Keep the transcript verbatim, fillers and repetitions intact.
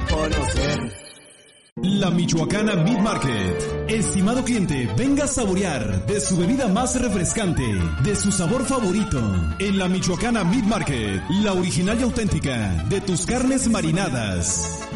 conocer. La Michoacana Meat Market. Estimado cliente, venga a saborear de su bebida más refrescante, de su sabor favorito. En la Michoacana Meat Market, la original y auténtica de tus carnes marinadas.